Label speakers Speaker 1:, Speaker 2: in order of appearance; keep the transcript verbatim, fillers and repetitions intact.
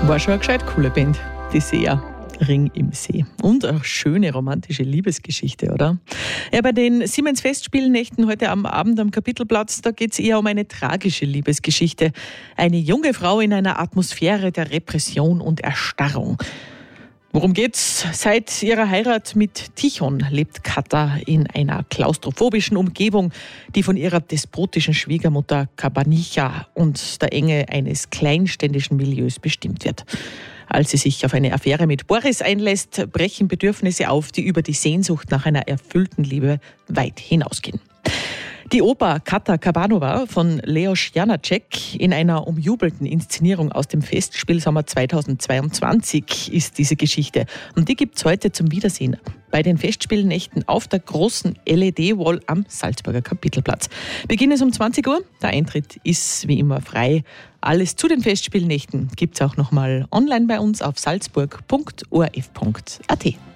Speaker 1: War schon eine gescheit coole Band, die Seher. Ring im See. Und eine schöne romantische Liebesgeschichte, oder? Ja, bei den Siemens Festspielnächten heute am Abend am Kapitelplatz, da geht es eher um eine tragische Liebesgeschichte. Eine junge Frau in einer Atmosphäre der Repression und Erstarrung. Worum geht's? Seit ihrer Heirat mit Tichon lebt Kata in einer klaustrophobischen Umgebung, die von ihrer despotischen Schwiegermutter Kabanicha und der Enge eines kleinständischen Milieus bestimmt wird. Als sie sich auf eine Affäre mit Boris einlässt, brechen Bedürfnisse auf, die über die Sehnsucht nach einer erfüllten Liebe weit hinausgehen. Die Oper Kata Kabanova von Leos Janáček in einer umjubelten Inszenierung aus dem Festspielsommer zweitausendzweiundzwanzig ist diese Geschichte. Und die gibt's heute zum Wiedersehen bei den Festspielnächten auf der großen L E D-Wall am Salzburger Kapitelplatz. Beginn ist um zwanzig Uhr. Der Eintritt ist wie immer frei. Alles zu den Festspielnächten gibt's auch nochmal online bei uns auf salzburg punkt o r f punkt a t.